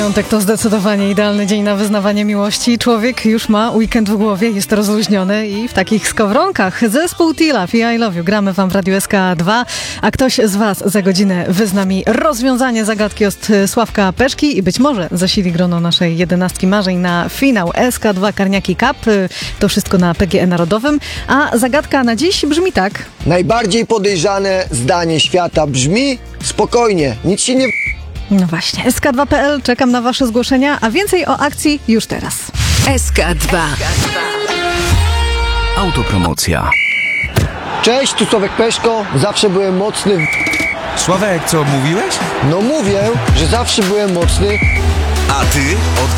Piątek to zdecydowanie idealny dzień na wyznawanie miłości. Człowiek już ma weekend w głowie, jest rozluźniony i w takich skowronkach. Zespół T-Love i I Love You gramy wam w Radiu SK2, a ktoś z was za godzinę wyzna mi rozwiązanie zagadki od Sławka Peszki i być może zasili grono naszej 11 marzeń na finał SK2 Karniaki Cup. To wszystko na PGE Narodowym, a zagadka na dziś brzmi tak. Najbardziej podejrzane zdanie świata brzmi: spokojnie, nic się nie... No właśnie, sk2.pl, czekam na wasze zgłoszenia, a więcej o akcji już teraz. SK2. Autopromocja. Cześć, tu Sławek Peszko, zawsze byłem mocny Sławek, co mówiłeś? No mówię, że zawsze byłem mocny. A ty?